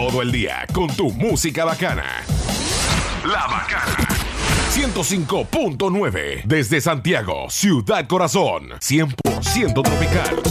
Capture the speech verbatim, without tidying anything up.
todo el día con tu música bacana. La Bacana. ciento cinco punto nueve desde Santiago, Ciudad Corazón. cien por ciento tropical.